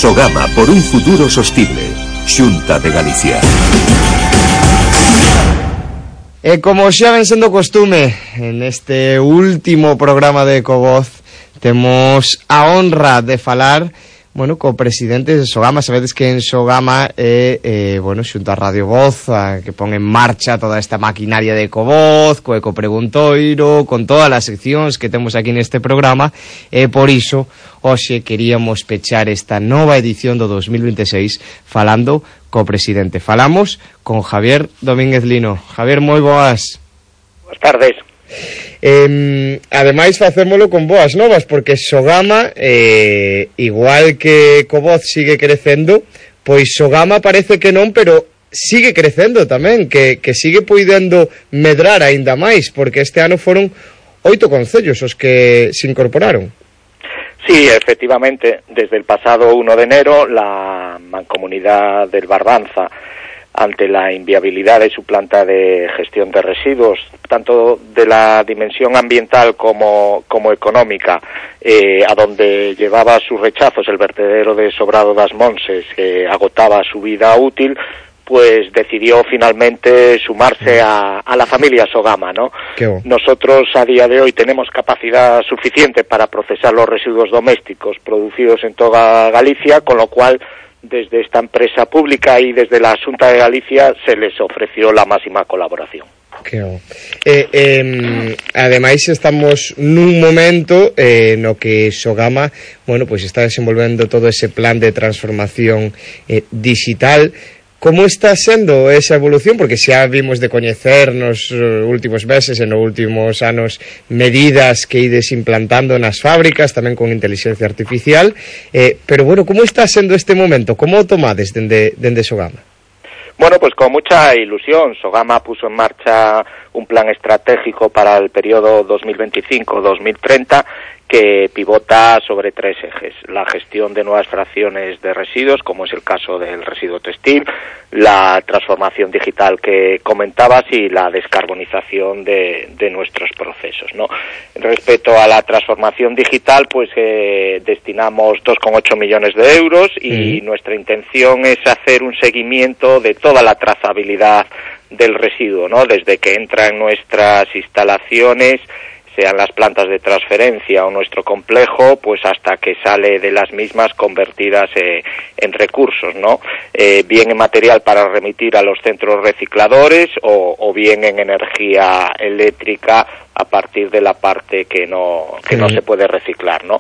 Sogama por un futuro sostible. Xunta de Galicia. E como xa ven sendo costume, en este último programa de Ecovoz temos a honra de falar, bueno, co presidente de Sogama. Sabedes que en Sogama bueno, xunto a Radio Voz, que pon en marcha toda esta maquinaria de Ecovoz, co Ecopreguntoiro, con todas as seccións que temos aquí neste programa, e por iso hoxe queríamos pechar esta nova edición do 2026 falando co presidente. Falamos con Javier Domínguez Lino. Javier, moi boas. Boas tardes. Ademais facémolo con boas novas, porque Sogama, igual que Ecovoz sigue crecendo, pois Sogama parece que non, pero sigue crecendo tamén, que sigue poidendo medrar aínda máis, porque este ano foron 8 concellos os que se incorporaron. Sí, efectivamente, desde el pasado 1 de enero la Mancomunidad del Barbanza, ante la inviabilidad de su planta de gestión de residuos, tanto de la dimensión ambiental como económica, a donde llevaba sus rechazos el vertedero de Sobrado das Monses, que agotaba su vida útil, pues decidió finalmente sumarse a la familia Sogama, ¿no? Nosotros a día de hoy tenemos capacidad suficiente para procesar los residuos domésticos producidos en toda Galicia, con lo cual desde esta empresa pública y desde la Xunta de Galicia se les ofreció la máxima colaboración. Ademais estamos nun momento no que Sogama, bueno, pues está desenvolvendo todo ese plan de transformación digital. Como está sendo esa evolución? Porque xa vimos de coñecer nos últimos meses e nos últimos anos medidas que ides implantando nas fábricas, tamén con inteligencia artificial, pero bueno, como está sendo este momento? Como o tomades dende Sogama? Bueno, pues con mucha ilusión. Sogama puso en marcha un plan estratégico para el periodo 2025-2030 que pivota sobre 3 ejes: la gestión de nuevas fracciones de residuos, como es el caso del residuo textil, la transformación digital que comentabas y la descarbonización de nuestros procesos, ¿no? Respecto a la transformación digital, pues destinamos 2,8 millones de euros y nuestra intención es hacer un seguimiento de toda la trazabilidad del residuo, ¿no? Desde que entra en nuestras instalaciones, sean las plantas de transferencia o nuestro complejo, pues hasta que sale de las mismas convertidas en recursos, ¿no? Bien en material para remitir a los centros recicladores o bien en energía eléctrica a partir de la parte que no se puede reciclar, ¿no?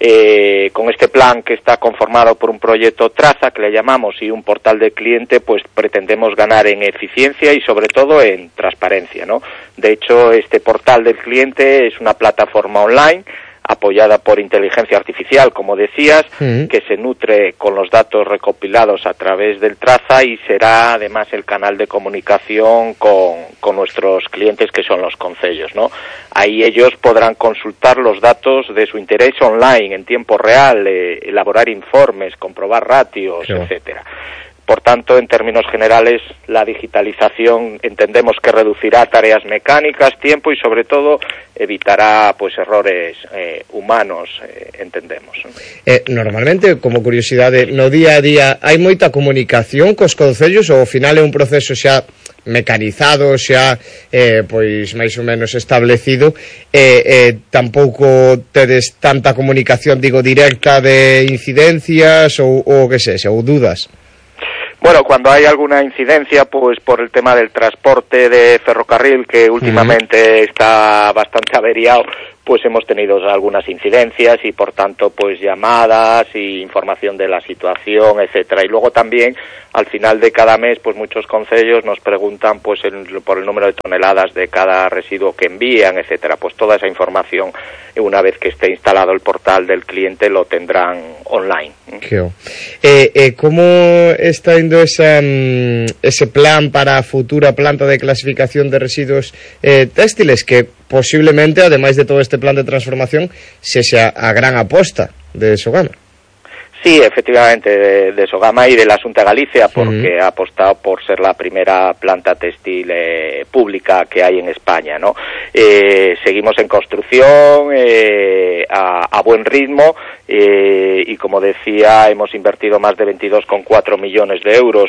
Con este plan, que está conformado por un proyecto traza, que le llamamos, y un portal del cliente, pues pretendemos ganar en eficiencia y sobre todo en transparencia, ¿no? De hecho, este portal del cliente es una plataforma online apoyada por inteligencia artificial, como decías, que se nutre con los datos recopilados a través del traza y será además el canal de comunicación con nuestros clientes, que son los concellos, ¿no? Ahí ellos podrán consultar los datos de su interés online en tiempo real, elaborar informes, comprobar ratios, etcétera. Por tanto, en términos generales, la digitalización entendemos que reducirá tareas mecánicas, tiempo y, sobre todo, evitará pues errores humanos, entendemos. Normalmente, como curiosidade, no día a día hai moita comunicación cos concellos, ou ao final é un proceso xa mecanizado, xa pois máis ou menos establecido, tampouco tedes tanta comunicación, digo, directa de incidencias ou que sexa, ou dudas? Bueno, cuando hay alguna incidencia, pues por el tema del transporte de ferrocarril, que últimamente está bastante averiado, pues hemos tenido algunas incidencias y por tanto pues llamadas y información de la situación, etcétera. Y luego también al final de cada mes pues muchos concellos nos preguntan pues por el número de toneladas de cada residuo que envían, etcétera. Pues toda esa información, una vez que esté instalado el portal del cliente, lo tendrán online. ¿Cómo está indo ese plan para a futura planta de clasificación de residuos textiles, que posiblemente, ademais de todo este plan de transformación, sexa a gran aposta de Sogama? Sí, efectivamente, de Sogama y de la Xunta de Galicia, porque ha apostado por ser la primera planta textil pública que hay en España, ¿no? Seguimos en construcción, a buen ritmo, y como decía, hemos invertido más de 22,4 millones de euros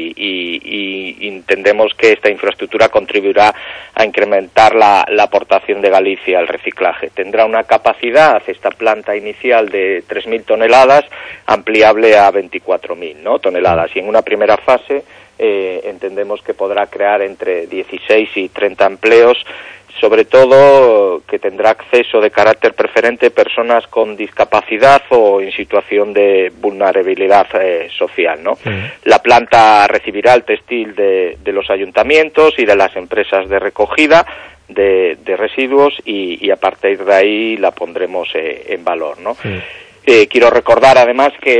y entendemos que esta infraestructura contribuirá a incrementar la aportación de Galicia al reciclaje. Tendrá una capacidad, esta planta inicial, de 3.000 toneladas, ampliable a 24.000, ¿no?, toneladas, y en una primera fase entendemos que podrá crear entre 16 y 30 empleos, sobre todo que tendrá acceso de carácter preferente personas con discapacidad o en situación de vulnerabilidad social, ¿no? La planta recibirá el textil de los ayuntamientos y de las empresas de recogida de residuos y a partir de ahí la pondremos en valor, ¿no? Quiero recordar además que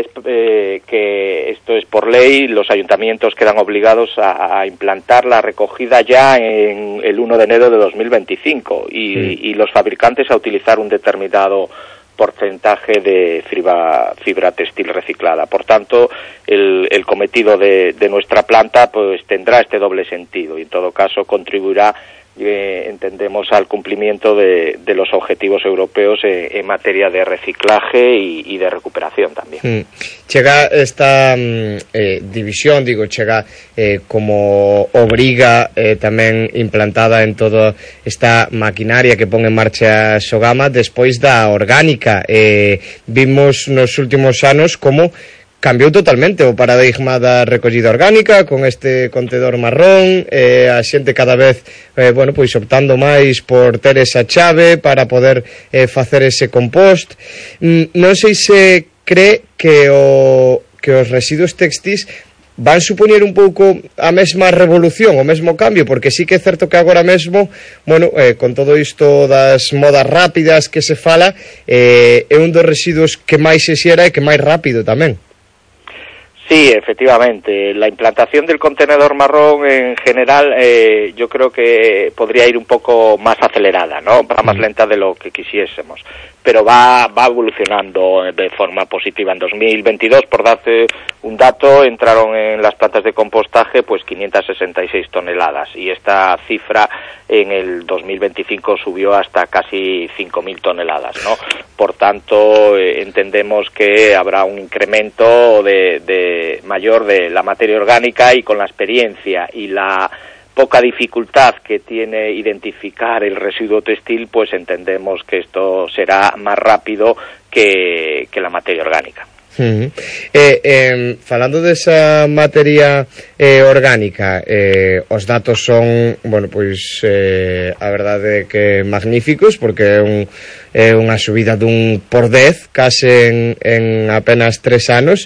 esto es por ley, los ayuntamientos quedan obligados a implantar la recogida ya en el 1 de enero de 2025 y los fabricantes a utilizar un determinado porcentaje de fibra textil reciclada. Por tanto, el cometido de nuestra planta pues tendrá este doble sentido y en todo caso contribuirá, entendemos, al cumplimiento de los objetivos europeos en materia de reciclaje y de recuperación también. Chega esta división, chega como obriga tamén implantada en toda esta maquinaria que pon en marcha Sogama despois da orgánica. Vimos nos últimos anos como cambiou totalmente o paradigma da recollida orgánica con este contedor marrón, a xente cada vez pois optando máis por ter esa chave para poder facer ese compost. Non sei se cree que os residuos textis van supoñer un pouco a mesma revolución, o mesmo cambio, porque sí que é certo que agora mesmo, con todo isto das modas rápidas que se fala, é un dos residuos que máis se xera e que máis rápido tamén. Sí, efectivamente. La implantación del contenedor marrón en general yo creo que podría ir un poco más acelerada, ¿no? Va más lenta de lo que quisiésemos, pero va evolucionando de forma positiva. En 2022, por darte un dato, entraron en las plantas de compostaje pues 566 toneladas y esta cifra en el 2025 subió hasta casi 5.000 toneladas, ¿no? Por tanto, entendemos que habrá un incremento mayor de la materia orgánica y con la experiencia y la poca dificultad que tiene identificar el residuo textil, pues entendemos que esto será más rápido que la materia orgánica. Falando desa materia orgánica, os datos son, pois a verdade que magníficos, porque é unha subida dun por 10 case en apenas 3 anos.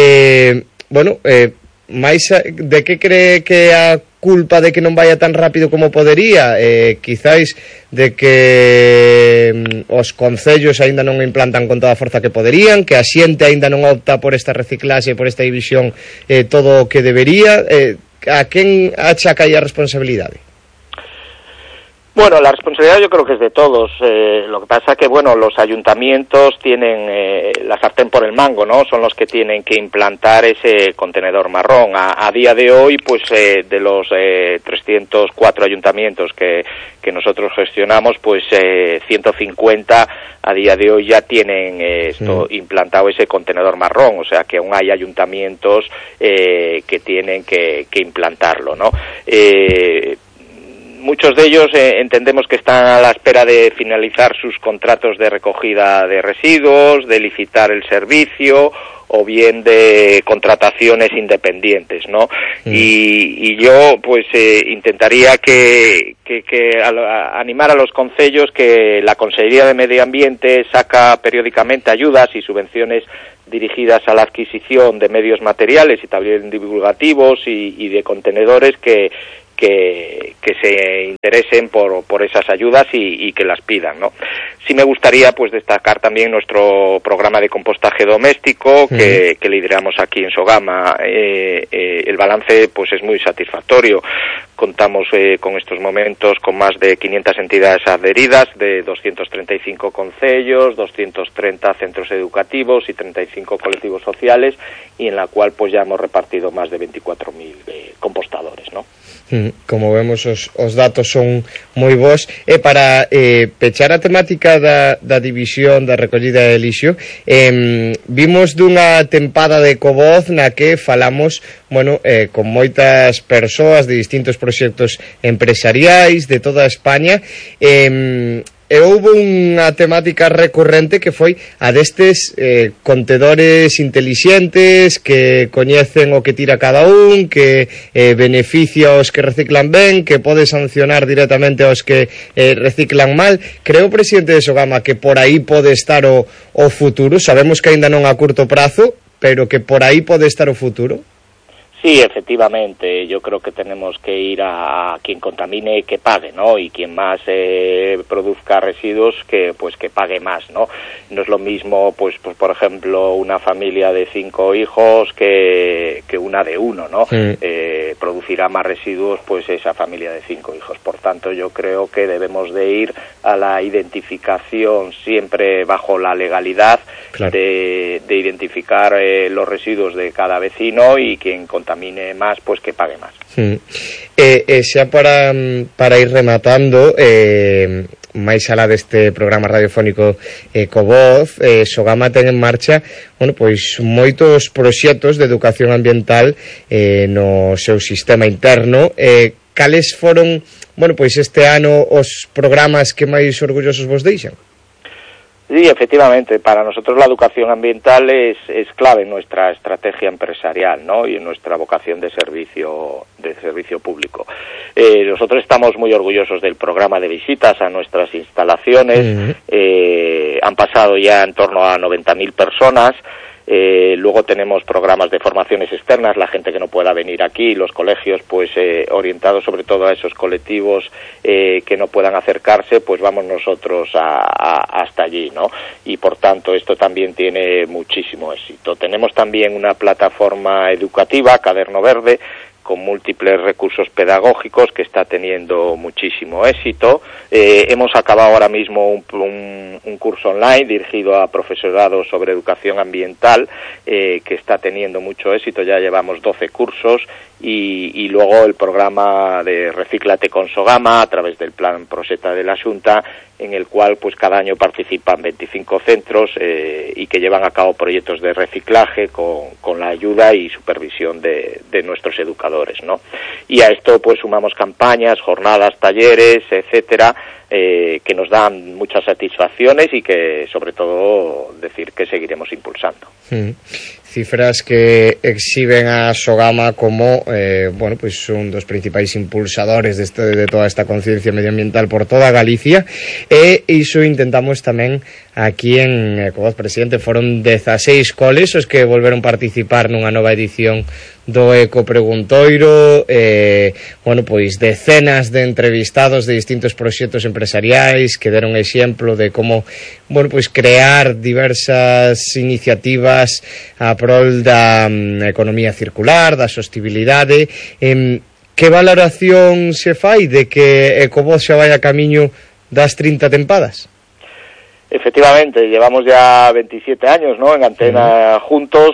Mais de que cree que a culpa de que non vaya tan rápido como podería? Quizáis de que os concellos aínda non implantan con toda a forza que poderían, que a xente aínda non opta por esta reciclaxe, por esta división todo o que debería. A quen achaca aí a responsabilidade? Bueno, la responsabilidad yo creo que es de todos. Lo que pasa que, los ayuntamientos tienen la sartén por el mango, ¿no? Son los que tienen que implantar ese contenedor marrón. A día de hoy, pues, de los 304 ayuntamientos que nosotros gestionamos, pues 150 a día de hoy ya tienen implantado ese contenedor marrón. O sea que aún hay ayuntamientos que tienen que implantarlo, ¿no? Muchos de ellos entendemos que están a la espera de finalizar sus contratos de recogida de residuos, de licitar el servicio o bien de contrataciones independientes, ¿no? Y yo pues intentaría que animar a los concellos, que la Consellería de Medio Ambiente saca periódicamente ayudas y subvenciones dirigidas a la adquisición de medios materiales y también divulgativos y de contenedores que se interesen por esas ayudas y que las pidan, ¿no? Sí me gustaría pues destacar también nuestro programa de compostaje doméstico que lideramos aquí en Sogama. El balance pues es muy satisfactorio. Contamos con estos momentos con más de 500 entidades adheridas, de 235 concellos, 230 centros educativos y 35 colectivos sociales, y en la cual pues ya hemos repartido más de 24.000 compostadores, ¿no? Como vemos, os datos son moi bons. Para pechar a temática da división da recollida de lixo, vimos dunha tempada de Ecovoz na que falamos, con moitas persoas de distintos proxectos empresariais de toda España, e houve unha temática recurrente que foi a destes contedores intelixentes que coñecen o que tira cada un, que beneficia aos que reciclan ben, que pode sancionar directamente aos que reciclan mal. Creo, presidente de Sogama, que por aí pode estar o futuro. Sabemos que aínda non a curto prazo, pero que por aí pode estar o futuro. Sí, efectivamente, yo creo que tenemos que ir a quien contamine que pague, ¿no? Y quien más produzca residuos que pague más, ¿no? No es lo mismo, pues por ejemplo, una familia de 5 hijos que una de 1, ¿no? Producirá más residuos pues esa familia de 5 hijos. Por tanto, yo creo que debemos de ir a la identificación siempre bajo la legalidad, claro, de identificar los residuos de cada vecino, y quien contamine más, pues que pague más. Xa para ir rematando, máis alá deste programa radiofónico Ecovoz, Sogama ten en marcha pois moitos proxectos de educación ambiental no seu sistema interno. Cales foron, pois este ano os programas que máis orgullosos vos deixan? Sí, efectivamente, para nosotros la educación ambiental es clave en nuestra estrategia empresarial, ¿no? Y en nuestra vocación de servicio público. Nosotros estamos muy orgullosos del programa de visitas a nuestras instalaciones. Han pasado ya en torno a 90.000 personas. Luego tenemos programas de formaciones externas, la gente que no pueda venir aquí, los colegios pues orientados sobre todo a esos colectivos que no puedan acercarse, pues vamos nosotros hasta allí, ¿no? Y por tanto esto también tiene muchísimo éxito. Tenemos también una plataforma educativa, Caderno Verde, con múltiples recursos pedagógicos, que está teniendo muchísimo éxito. Hemos acabado ahora mismo un curso online dirigido a profesorado sobre educación ambiental, que está teniendo mucho éxito. Ya llevamos 12 cursos, y luego el programa de Recíclate con Sogama, a través del plan Proseta de la Xunta, en el cual pues cada año participan 25 centros y que llevan a cabo proyectos de reciclaje con la ayuda y supervisión de nuestros educadores, ¿no? Y a esto pues sumamos campañas, jornadas, talleres, etcétera, que nos dan muchas satisfacciones, y que sobre todo decir que seguiremos impulsando. Cifras que exhiben a Sogama como pues un dos principais impulsadores de toda esta conciencia medioambiental por toda Galicia, e iso intentamos tamén aquí en Ecovoz, presidente. Foron 16 coles os que volveron participar nunha nova edición do Eco Preguntoiro, pois decenas de entrevistados de distintos proxectos empresariais que deron exemplo de como pois crear diversas iniciativas a prol da economía circular, da sostibilidade. Que valoración se fai de que Ecovoz xa vai a camiño das 30 tempadas? Efectivamente, llevamos ya 27 años, ¿no?, en antena juntos,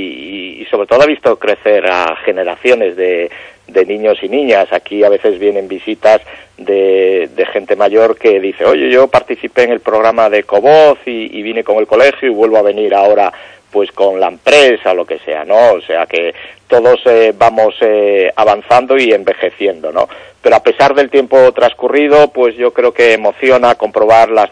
y sobre todo he visto crecer a generaciones de niños y niñas. Aquí a veces vienen visitas de gente mayor que dice: oye, yo participé en el programa de Ecovoz y vine con el colegio, y vuelvo a venir ahora pues con la empresa o lo que sea, ¿no? O sea que todos vamos avanzando y envejeciendo, ¿no? Pero a pesar del tiempo transcurrido, pues yo creo que emociona comprobar la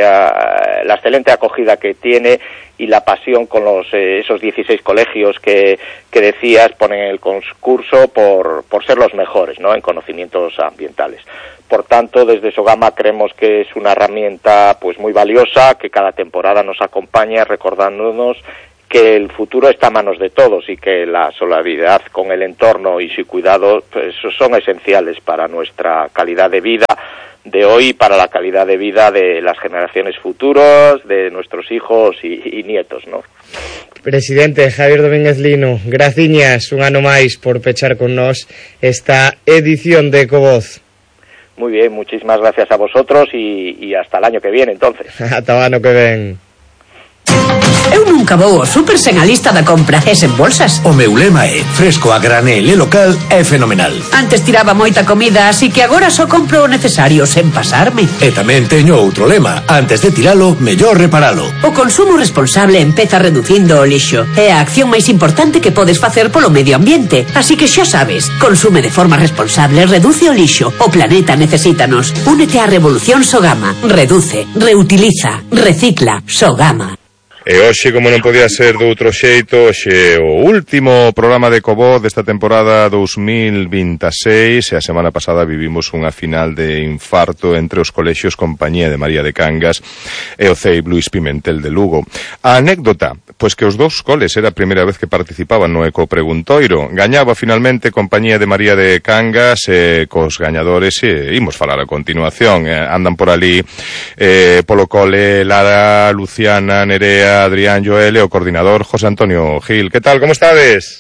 excelente acogida que tiene, y la pasión con esos 16 colegios que decías ponen en el concurso por ser los mejores, ¿no?, en conocimientos ambientales. Por tanto, desde Sogama creemos que es una herramienta pues muy valiosa, que cada temporada nos acompaña recordándonos que el futuro está a manos de todos, y que la solidaridad con el entorno y su cuidado pues son esenciales para nuestra calidad de vida de hoy y para la calidad de vida de las generaciones futuras, de nuestros hijos y nietos, ¿no? Presidente Javier Domínguez Lino, graciñas un ano máis por pechar con nós esta edición de Ecovoz. Muy bien, muchísimas gracias a vosotros y hasta el año que viene, entonces. Ata o ano que ven. Eu nunca vou ao super sen a lista da compra e sen bolsas. O meu lema é fresco a granel e local é fenomenal. Antes tiraba moita comida, así que agora só compro o necesario sen pasarme. E tamén teño outro lema, antes de tiralo, mellor reparalo. O consumo responsable empeza reducindo o lixo. É a acción máis importante que podes facer polo medio ambiente. Así que xa sabes, consume de forma responsable, reduce o lixo. O planeta necesítanos. Únete á revolución Sogama. Reduce, reutiliza, recicla. Sogama. E hoxe, como non podía ser de outro xeito, hoxe o último programa de Ecovoz desta temporada 2026, e a semana pasada vivimos unha final de infarto entre os colexios Compañía de María de Cangas e o CEIP Luís Pimentel de Lugo. A anécdota, pois que os dous coles era a primeira vez que participaban no Eco Preguntoiro. Gañaba finalmente Compañía de María de Cangas e cos gañadores imos falar a continuación. Andan por ali polo cole Lara, Luciana, Nerea, Adrián, Joel e o coordinador José Antonio Gil. Que tal, como estades?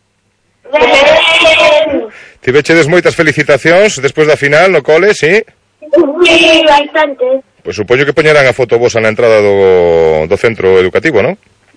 Ben. Tivechedes moitas felicitacións despois da final no cole, sí? Sí, bastante. Pois supoño que poñerán a foto vosa na entrada do centro educativo, non?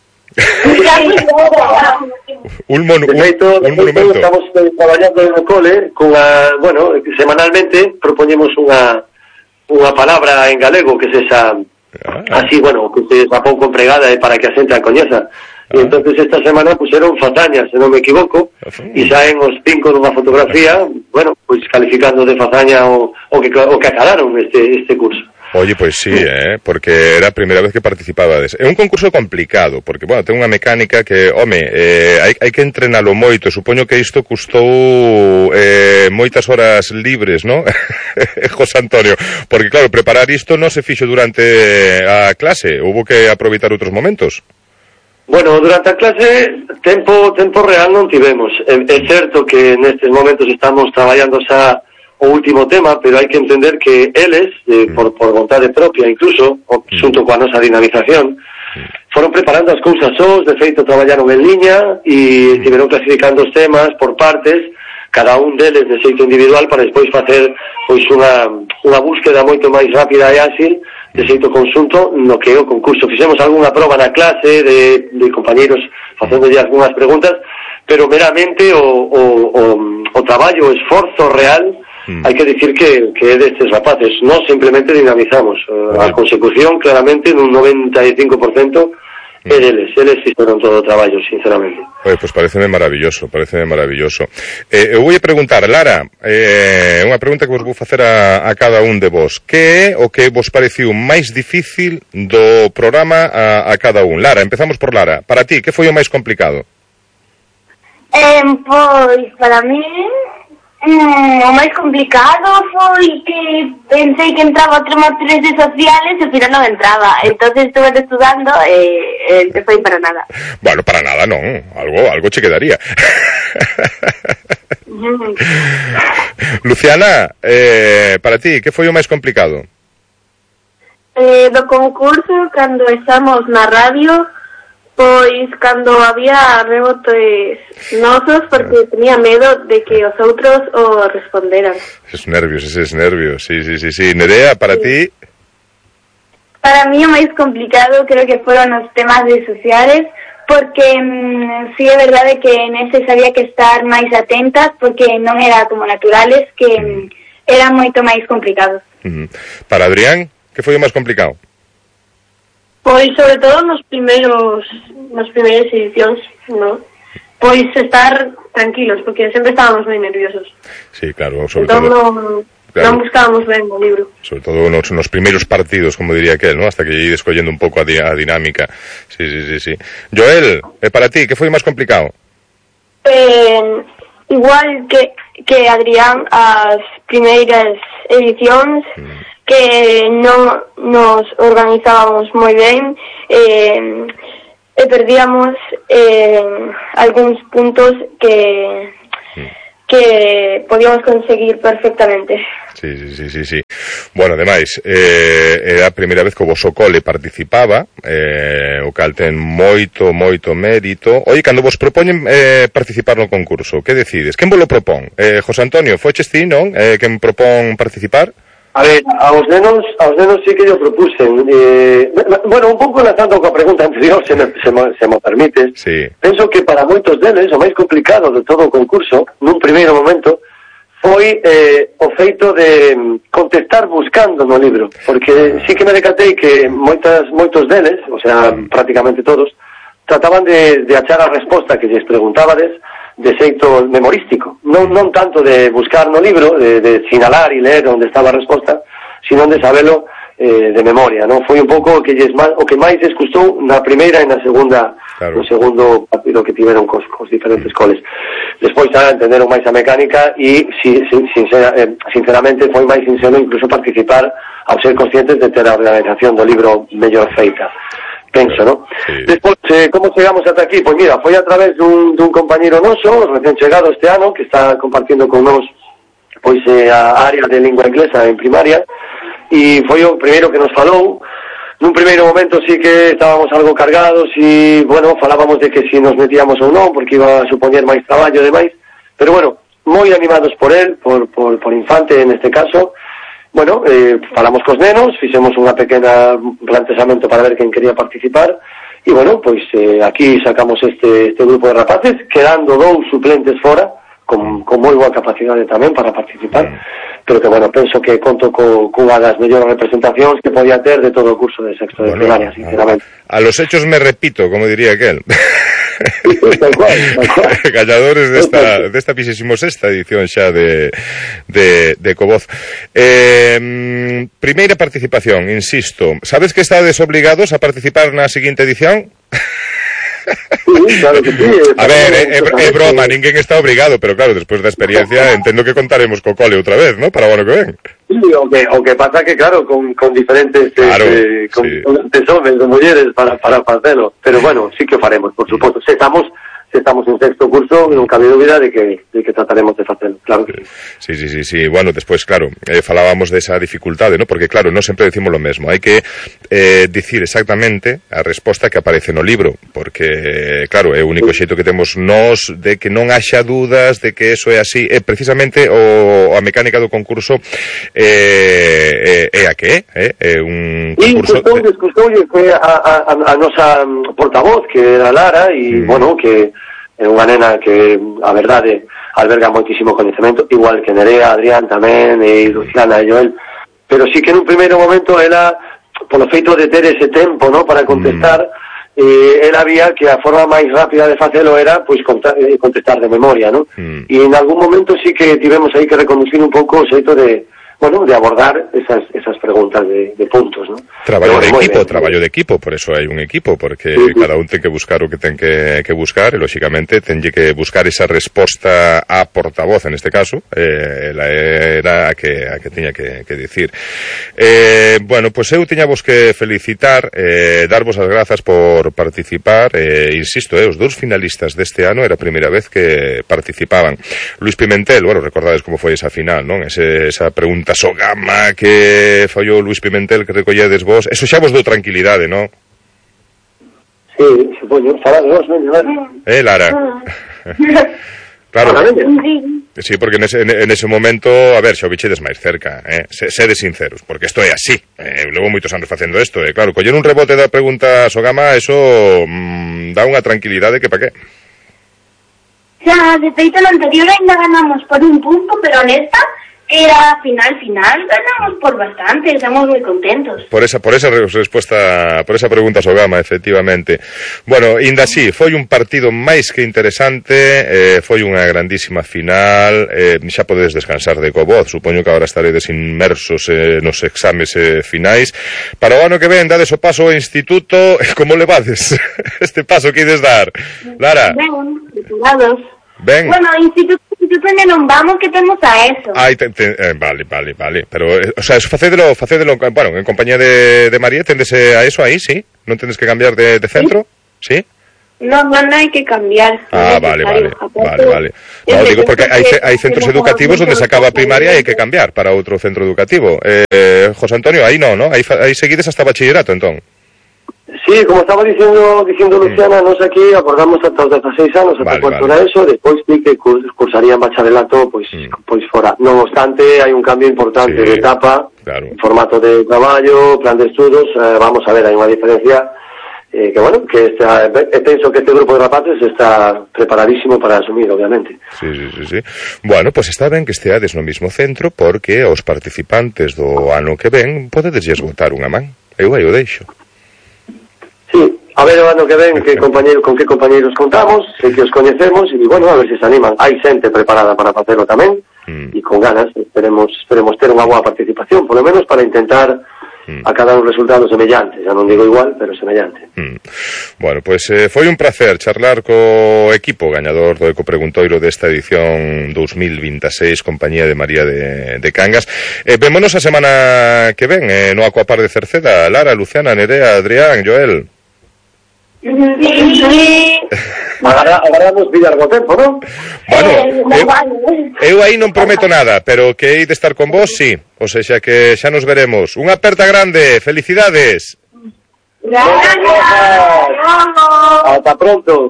un monumento. Estamos traballando no cole semanalmente propoñemos unha palabra en galego que se esa así, que se a pouco empregada para que a xente a coñeza. E entonces esta semana puseron fazañas, se non me equivoco, e saen os 5 nunha fotografía, calificando de fazaña o que acadaron este curso. Oye, pois sí, porque era a primeira vez que participabades. É un concurso complicado, porque, ten unha mecánica que, hai que entrenalo moito. Supoño que isto custou moitas horas libres, non? José Antonio, porque, claro, preparar isto non se fixo durante a clase, houbo que aproveitar outros momentos. Bueno, durante a clase, tempo real non tivemos. É certo que nestes momentos estamos traballando xa o último tema, pero hai que entender que eles, por vontade propia, incluso, xunto coa nosa dinamización, foron preparando as cousas sós, de feito traballaron en liña e estiveron clasificando os temas por partes, cada un deles de xeito individual, para despois facer unha búsqueda moito máis rápida e áxil, de xeito conxunto, no que é o concurso. Fixemos algunha proba na clase de compañeiros facéndolle algunhas preguntas, pero meramente o traballo, o esforzo real, hai que dicir que é destes rapaces. Nós simplemente dinamizamos a consecución, claramente, nun 95% é deles. Eles fixeron todo o traballo, sinceramente. Pois pareceme maravilloso. Eu vou preguntar, Lara, unha pregunta que vos vou facer a cada un de vos. Que é o que vos pareciu máis difícil do programa a cada un? Lara, empezamos por Lara. Para ti, que foi o máis complicado? Pois, para mí, o máis complicado foi que pensei que entraba a trimestres de sociales e ao final non entraba. Entonces estuve estudando e non foi para nada. Bueno, para nada non, algo che quedaría. Luciana, para ti, que foi o máis complicado? Do concurso, cando estamos na radio, pois cando había rebotes nosos, porque tenía medo de que os outros o responderan. Eses nervios, sí. Nerea, para ti? Para mí o máis complicado creo que foron os temas de sociales, porque sí é verdade que neses había que estar máis atentas, porque non era como naturales, que eran moito máis complicados. Para Adrián, que foi o máis complicado? Pois, sobre todo nas primeiras edicións, ¿no? Pois estar tranquilos, porque sempre estábamos moi nerviosos. Sí, claro, sobre todo. Claro, non buscábamos ben o libro. Sobre todo nos primeiros partidos, como diría aquel, ¿no? Hasta que lle ides collendo un pouco a dinámica. Sí. Joel, para ti, que foi máis complicado? Igual que Adrián, as primeiras edicións, que non nos organizábamos moi ben e perdíamos algúns puntos que que podíamos conseguir perfectamente. Sí. Bueno, ademais, era a primeira vez que o voso cole participaba, o cal ten moito mérito. Oi, cando vos propoñen participar no concurso, que decides? Quen vos lo propón? José Antonio, foches ti, non? Quen propón participar? A ver, aos nenos sí que yo propusen. Bueno, un pouco enlazando coa pregunta anterior, se me permites. Sí. Penso que para moitos deles o máis complicado de todo o concurso, nun primeiro momento, foi o feito de contestar buscando no libro, porque sí que me decatei que moitos deles, o sea, prácticamente todos, trataban de achar a resposta que lles preguntábades de xeito memorístico, non tanto de buscar no libro, de sinalar e ler onde estaba a resposta, sino de sabelo de memoria, non? Foi un pouco o que máis les custou na primeira e na segunda, claro, no segundo partido que tiveron cos diferentes coles. Despois entenderon máis a mecánica e sinceramente foi máis sincero incluso participar ao ser conscientes de ter a organización do libro mellor feita. Penso, ¿no? Sí. Despois, como chegamos ata aquí? Pois mira, foi a través dun compañeiro noso, recén chegado este ano, que está compartindo con nós pois a área de lingua inglesa en primaria, e foi o primeiro que nos falou. Nun primeiro momento sí que estábamos algo cargados e, bueno, falábamos de que si nos metíamos ou non, porque iba a supoñer máis traballo e demais, pero bueno, moi animados por él, por Infante en este caso. Bueno, falamos cos nenos, fixemos unha pequena planteamento para ver quen quería participar e, bueno, pois aquí sacamos este grupo de rapaces, quedando 2 suplentes fora, con moi boa capacidade tamén para participar, pero que, bueno, penso que conto cunha das mellores representacións que podía ter de todo o curso de sexto de primaria, sinceramente. A los hechos me repito, como diría aquel. Tal cual. Gañadores desta 26ª edición xa de Covoz. Primeira participación, insisto. Sabes que estades obligados a participar na seguinte edición? Sí, claro que sí. A ver, é broma, ninguén está obrigado, pero claro, despois da experiencia entendo que contaremos co cole outra vez, ¿no? Para o ano que ven. Sí, o que pasa que, claro, con diferentes claro, con diferentes homes ou mulleres para facelo, pero bueno, sí que o faremos, por suposto. Se estamos en sexto curso, non cabe dúbida de que trataremos de facelo, claro que sí. Sí. Bueno, despois, claro, falábamos desa dificultade, ¿no? Porque, claro, non sempre decimos lo mesmo. Hai que dicir exactamente a resposta que aparece no libro, porque, claro, é o único xeito que temos nós de que non haxa dúdas de que eso é así. Precisamente a mecánica do concurso é a que é un concurso... Custoulle foi a nosa portavoz, que era Lara, e, bueno, que é unha nena que, a verdade, alberga moitísimo coñecemento, igual que Nerea, Adrián tamén, e Luciana e Joel, pero sí que nun primeiro momento ela, polo feito de ter ese tempo, ¿no?, para contestar, ela vía que a forma máis rápida de facelo era, pois, contestar de memoria, ¿no? E en algún momento sí que tivemos aí que reconducir un pouco o xeito de abordar esas preguntas de puntos, ¿no? Traballo de equipo, por eso hai un equipo, porque cada un ten que buscar o que ten que buscar, e lóxicamente tenlle que buscar esa resposta a portavoz, en este caso, ela era a que tiña que dicir. Bueno, pois eu tiñavos que felicitar, darvos as grazas por participar, insisto, os 2 finalistas deste ano era a primeira vez que participaban. Luis Pimentel, bueno, recordades como foi esa final, non? Esa pregunta Sogama que fallou Luis Pimentel, que recolledes vos, eso xa vos dou tranquilidade, non? Sí, supoño, falad vos, non? Lara? Claro, sí, porque en ese momento, a ver, xa o bichedes máis cerca, sede sinceros, porque isto é así, levo moitos anos facendo isto, claro, coller un rebote da pregunta Sogama, eso dá unha tranquilidade que pa qué. Xa, de feito, no anterior ainda ganamos por un punto, pero nesta era final, ganamos por bastante, estamos moi contentos. Por esa resposta, por esa pregunta Sogama, efectivamente. Bueno, inda así, foi un partido máis que interesante, foi unha grandísima final, xa podedes descansar de Covoz, supoño que agora estaredes inmersos nos exames finais. Para o ano que ven, dades o paso ao instituto, como levades este paso que ides dar? Lara? Ben, preparados. Ben. Bueno, instituto non vamos, que temos a eso. Vale. Pero, o sea, facédelo, bueno, en compañía de María, tendese a eso aí, sí? Non tendes que cambiar de centro? Sí? Non hai que cambiar. Vale. No, digo porque hai centros educativos onde se acaba a primaria e hai que cambiar para outro centro educativo. José Antonio, aí non, ¿no? Aí seguides hasta bachillerato, entón. Sí, como estaba dicindo Luciana, nos aquí acordamos ata os 16 anos, ata cuarto era eso, despois di que cursarían bacharelato, pois fora. Non obstante, hai un cambio importante de etapa, formato de traballo, plan de estudos, vamos a ver, hai unha diferencia que bueno, que penso que este grupo de rapaces está preparadísimo para asumir, obviamente. Sí. Bueno, pues está ben que esteades no mismo centro, porque aos participantes do ano que ven podedes esgotar unha man. Eu aí o deixo. Sí, a ver o ano que ven con que compañeiros contamos, sei que os coñecemos, e bueno, a ver se animan. Hai xente preparada para facelo tamén, e con ganas, esperemos ter unha boa participación, polo menos para intentar acadar un resultado semellante, xa non digo igual, pero semellante. Bueno, pues foi un placer charlar co equipo gañador do Ecopreguntoiro desta edición 2026, compañía de María de Cangas. Vémonos a semana que ven no Aquapar de Cerceda. Lara, Luciana, Nerea, Adrián, Joel. Agardamos pillar bo tempo, non? Bueno, eu aí non prometo nada, pero que hei de estar con vos, sí. O sea que xa nos veremos. Unha aperta grande, felicidades. Gracias. Hasta pronto.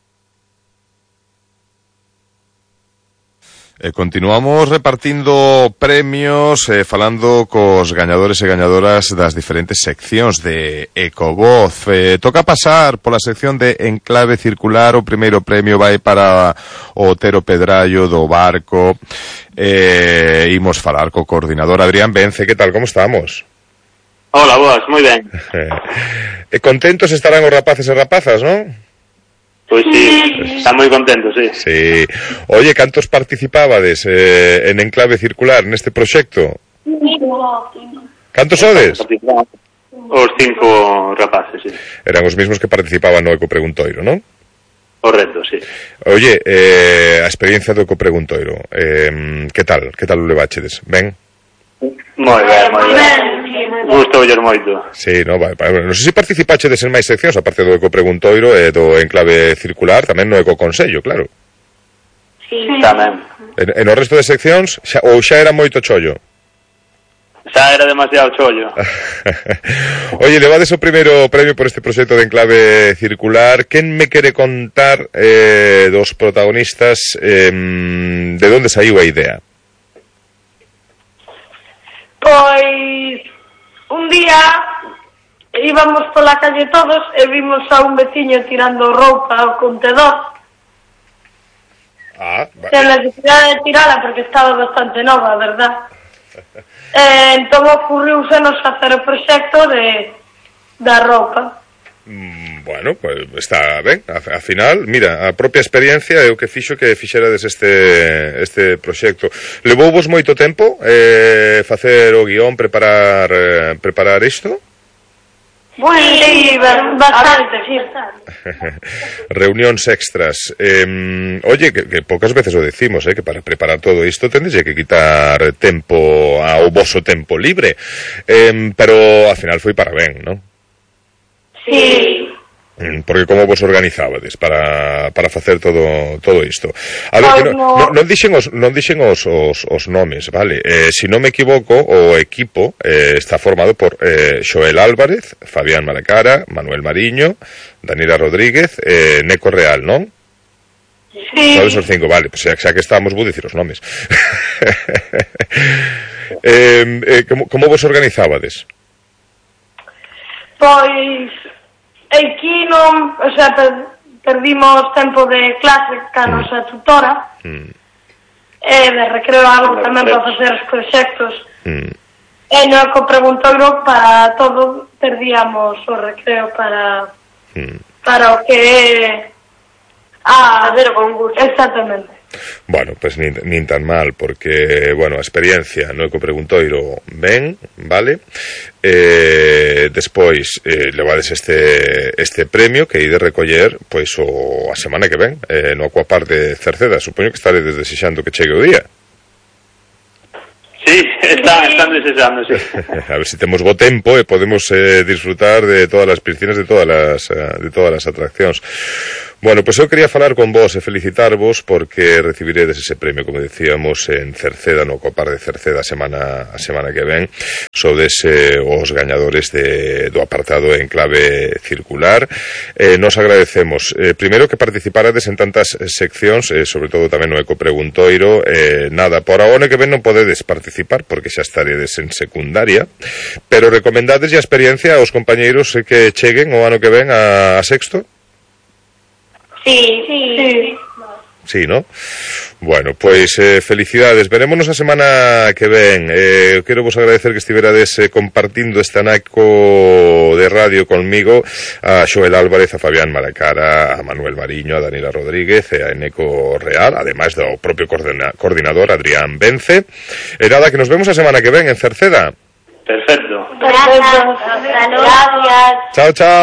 Continuamos repartindo premios, falando cos gañadores e gañadoras das diferentes seccións de Ecovoz. Toca pasar pola sección de Enclave Circular. O primeiro premio vai para o Otero Pedrallo do Barco. Imos falar co coordinador Adrián Vence. Que tal, como estamos? Hola, boas, moi ben. Contentos estarán os rapaces e rapazas, non? Pois sí, están moi contentos, sí. Sí. Oye, cantos participabades en Enclave Circular neste proxecto? Cantos sodes? Os 5 rapaces, sí. Eran os mesmos que participaban no Ecopreguntoiro, non? Correcto, sí. Oye, a experiencia do Ecopreguntoiro, que tal? Que tal o leváchedes? Ben? Moi ben. Gustoulle moito. Sí, non sei se participachedes en máis seccións, aparte do Ecopreguntoiro e do Enclave Circular, tamén no Ecoconsello, claro. Sí. Tamén. E no resto de seccións, xa era moito chollo? Xa era demasiado chollo. Oye, levades o primeiro premio por este proxecto de Enclave Circular. Quen me quere contar dos protagonistas de onde saiu a idea? Pois un día íbamos pola calle todos e vimos a un veciño tirando roupa ao contedor. Sen necesidade de tirala porque estaba bastante nova, verdad? Entón ocurriusenos facer o proxecto da roupa. Bueno, pues está ben. A final, mira, a propia experiencia é o que fixo que fixerades este proxecto. Levouvos moito tempo facer o guión, preparar isto? Bueno, sí, bastante, sí. Reunións extras. Oye, que pocas veces o decimos, que para preparar todo isto tendes que quitar tempo ao voso tempo libre. Pero, ao final, foi para ben, non? Sí. Porque como vos organizábades para facer todo isto? A ver, non dixen os nomes, vale? Se non me equivoco, o equipo está formado por Xoel Álvarez, Fabián Malacara, Manuel Mariño, Daniela Rodríguez, Neco Real, non? Sí. Sabes os 5, vale, pues xa que estamos, vou dicir os nomes. Como vos organizábades? Pois aquí non, o sea, perdimos tempo de clase ca nosa tutora e de recreo algo tamén para facer os proxectos e no Ecopreguntoiro para todo perdíamos o recreo para o que é facer o concurso. Exactamente. Bueno, pues nin tan mal, porque, bueno, a experiencia no Ecopreguntoiro ben, vale? Despois levades este premio que ide recoller, pois, a semana que ven, no Aquapar de Cerceda. Supoño que estaredes desexando que chegue o día. Sí, está están desexando, sí. A ver si temos bo tempo e podemos disfrutar de todas as piscinas, de todas as atraccións. Bueno, pois eu quería falar con vos e felicitarvos porque recibiredes ese premio, como decíamos, en Cerceda, no Copar de Cerceda a semana que ven. Sodes os gañadores do apartado en clave circular. Nos agradecemos, primeiro, que participarades en tantas seccións, sobre todo tamén no Ecopreguntoiro. Nada, por ao ano que ven non podedes participar porque xa estaredes en secundaria, pero recomendades a experiencia aos compañeiros que cheguen o ano que ven a sexto? Sí. Sí, ¿no? Bueno, pois felicidades. Verémonos a semana que ven. Quero vos agradecer que estiverades compartindo este anaco de radio conmigo, a Xoel Álvarez, a Fabián Malacara, a Manuel Mariño, a Daniela Rodríguez e a Eneco Real, ademais do propio coordinador Adrián Vence. E nada, que nos vemos a semana que ven en Cerceda. Perfecto. Gracias. Chao, chao.